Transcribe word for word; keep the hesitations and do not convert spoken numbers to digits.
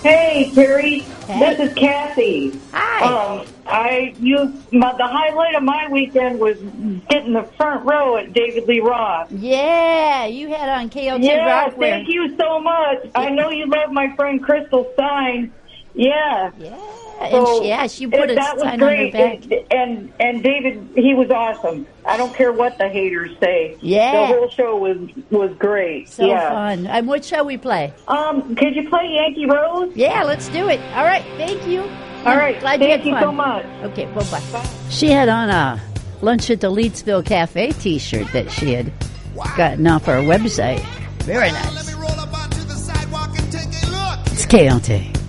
Hey, Terry. Hey. This is Kathy. Hi. Um, I you my, the highlight of my weekend was getting the front row at David Lee Roth. Yeah, you had on K O T Yeah, Rock. where- thank you so much. I know you love my friend Crystal Stein. Yeah. Yeah, and So she, yeah, she put it, a that was sign on her great. back. And, and and David, he was awesome. I don't care what the haters say. Yeah. The whole show was was great. So yeah. fun. And what shall we play? Um, could you play Yankee Rose? Yeah, let's do it. All right, thank you. All right, Glad thank you had you fun. so much. Okay, bye-bye. She had on a Lunch at the Leedsville Cafe t-shirt that she had gotten off our website. Very nice. It's K L T.